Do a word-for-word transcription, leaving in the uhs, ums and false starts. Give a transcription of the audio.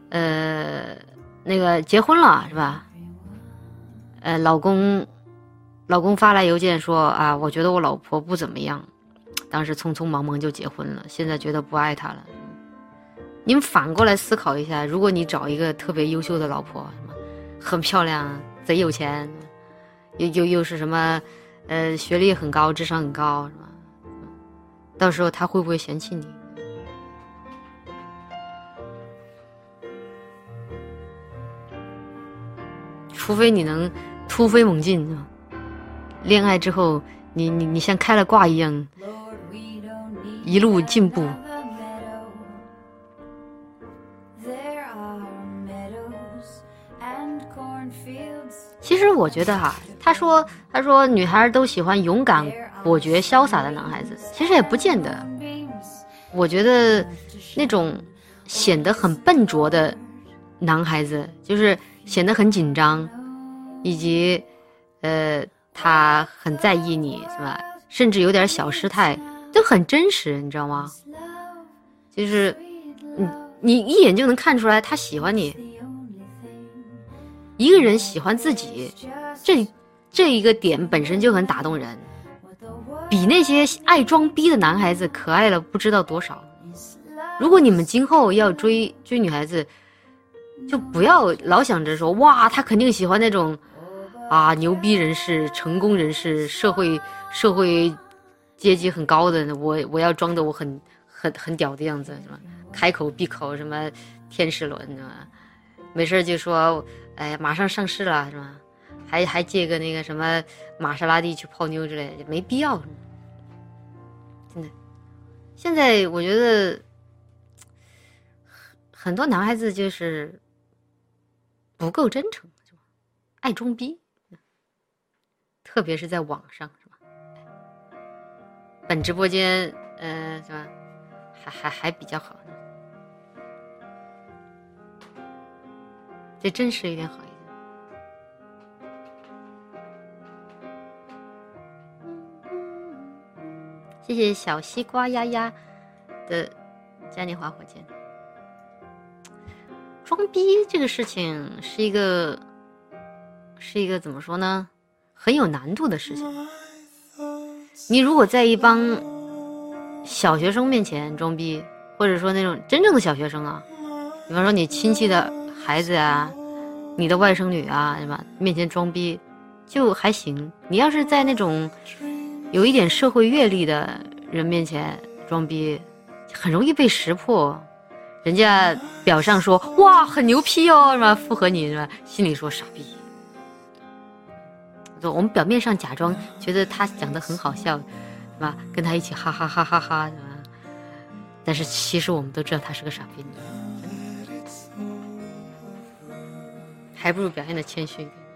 呃，那个结婚了是吧？呃，老公，老公发来邮件说啊，我觉得我老婆不怎么样，当时匆匆忙忙就结婚了，现在觉得不爱她了。你们反过来思考一下，如果你找一个特别优秀的老婆，什么很漂亮，贼有钱，又又又是什么，呃，学历很高，智商很高，是吧？到时候他会不会嫌弃你？除非你能突飞猛进，是吧？恋爱之后，你你你像开了挂一样，一路进步。其实我觉得哈、啊，他说他说女孩都喜欢勇敢、果决、潇洒的男孩子，其实也不见得。我觉得那种显得很笨拙的男孩子，就是显得很紧张，以及呃他很在意你，是吧？甚至有点小失态，都很真实，你知道吗？就是你你一眼就能看出来他喜欢你。一个人喜欢自己，这这一个点本身就很打动人，比那些爱装逼的男孩子可爱了不知道多少。如果你们今后要追追女孩子，就不要老想着说哇，他肯定喜欢那种啊牛逼人士、成功人士、社会社会阶级很高的，我我要装的我很很很屌的样子，是吧？开口闭口什么天使轮，是吧？没事就说哎，马上上市了，是吧？还还借个那个什么玛莎拉蒂去泡妞之类的，没必要。真的，现在我觉得很多男孩子就是不够真诚，是吧？爱装逼，特别是在网上，是吧？本直播间，呃，是吧？还还还比较好呢，这真实一点好一点。谢谢小西瓜丫丫的嘉年华火箭。装逼这个事情是一个是一个怎么说呢，很有难度的事情。你如果在一帮小学生面前装逼，或者说那种真正的小学生啊，比方说你亲戚的孩子啊，你的外甥女啊，对吧？面前装逼就还行。你要是在那种有一点社会阅历的人面前装逼，很容易被识破。人家表上说哇很牛批哦，是吧？附和你，是吧？心里说傻逼。我们表面上假装觉得他讲得很好笑，是吧？跟他一起哈哈哈哈哈，是吧？但是其实我们都知道他是个傻逼，还不如表现的谦虚一点。